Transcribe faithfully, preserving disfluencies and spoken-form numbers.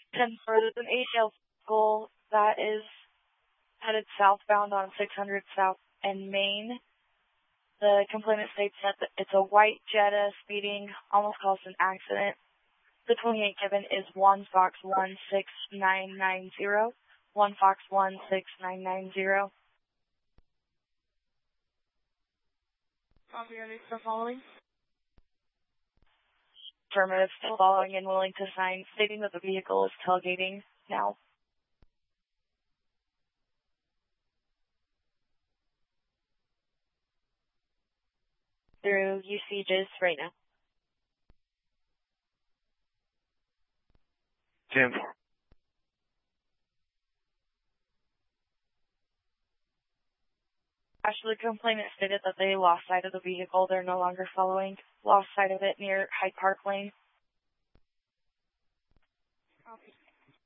ten four, there's an A T L vehicle that is headed southbound on six hundred South and Main. The complainant states that it's a white Jetta speeding, almost caused an accident. The twenty-eight given is one Fox one six nine nine zero. one Fox one six nine nine zero. Copy, are they still following? Affirmative, still following and willing to sign, stating that the vehicle is tailgating now. Through U C J I S right now. Tim. Actually, the complainant stated that they lost sight of the vehicle. They're no longer following. Lost sight of it near Hyde Park Lane. Copy.